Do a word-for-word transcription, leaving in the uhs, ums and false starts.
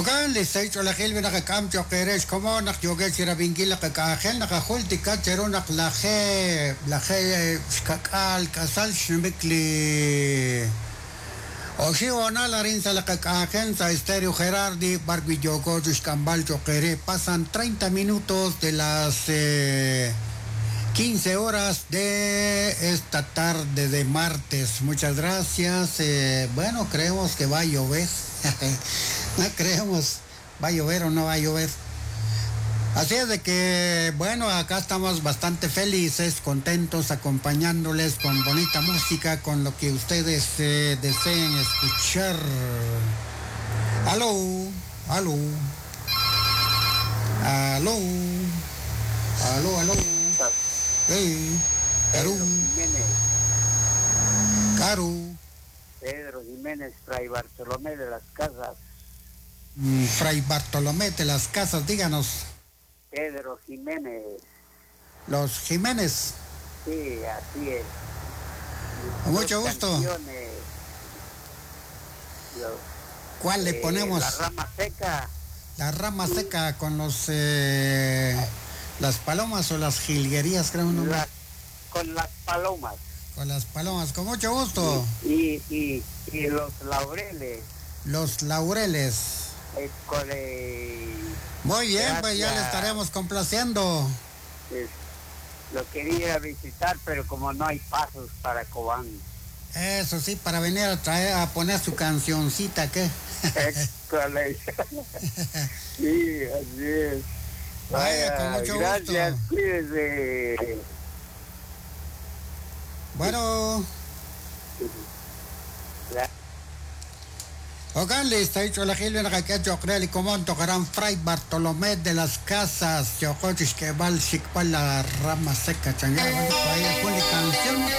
Okan lisay chola khil bina ka kam chokeres komo nak joge sira bingila ka kahel nak khulti ka chero nak laje laje skakal kasal shmekli Oshi ona la rinsa la kahel sa estéreo Gerardi Barbie Yogo Tuskambal chokere pasan treinta minutos de las eh, quince horas de esta tarde de martes. Muchas gracias. Eh, bueno, creemos que va a llover. No creemos, va a llover o no va a llover. Así es de que, bueno, acá estamos bastante felices, contentos, acompañándoles con bonita música, con lo que ustedes eh, deseen escuchar. Aló, aló, aló, aló, aló. Hey, Caru. Caru. Pedro Jiménez, Fray Bartolomé de las Casas. Mm, Fray Bartolomé de las Casas, díganos. Pedro Jiménez. Los Jiménez. Sí, así es. Con mucho gusto. Los, ¿Cuál le eh, ponemos? La rama seca. La rama seca con los eh, las palomas o las jilguerías, creo, ¿no? La, con las palomas. Con las palomas, con mucho gusto. Y, y, y los laureles. Los laureles. Eh, con, eh, Muy bien, gracias. Pues ya le estaremos complaciendo. Pues, lo quería visitar, pero como no hay pasos para Cobán. Eso sí, para venir a traer, a poner su cancioncita, ¿qué? Sí, así es. Vaya, con mucho gracias, gusto. Cuídese. Bueno. Ogan listo, hecho la gilvena que yo creo que como tocarán Fray Bartolomé de las Casas, yo creo que va la rama seca, changada, canción.